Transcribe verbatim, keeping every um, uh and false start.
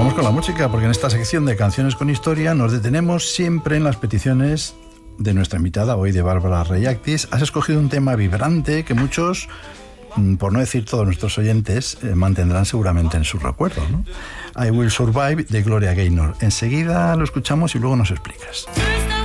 vamos con la música, porque en esta sección de Canciones con Historia nos detenemos siempre en las peticiones de nuestra invitada hoy, de Bárbara Reyactis. Has escogido un tema vibrante que muchos, por no decir todos nuestros oyentes, eh, mantendrán seguramente en su recuerdo, ¿no? I Will Survive, de Gloria Gaynor. Enseguida lo escuchamos y luego nos explicas.